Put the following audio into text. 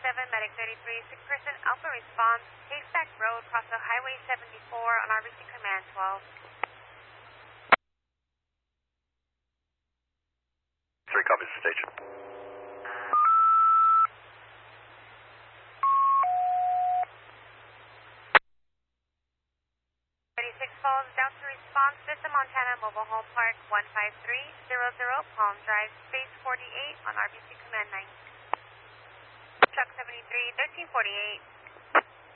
Medic 33, 6-person Alpha response, Haystack Road, cross the Highway 74 on RBC Command 12. 3 copies the station. 36 falls down to response, Vista, Montana, Mobile Home Park, 15300 Palm Drive, Space 48 on RBC Command 9. Truck 73, 1348.